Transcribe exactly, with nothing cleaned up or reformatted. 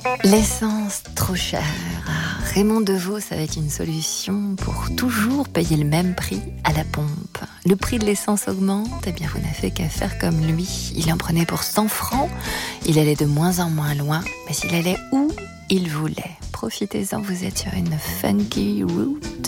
L'essence trop chère. Raymond Devos avait une solution pour toujours payer le même prix à la pompe. Le prix de l'essence augmente, eh bien vous n'avez qu'à faire comme lui. Il en prenait pour cent francs, il allait de moins en moins loin, mais il allait où il voulait. Profitez-en, vous êtes sur une funky route.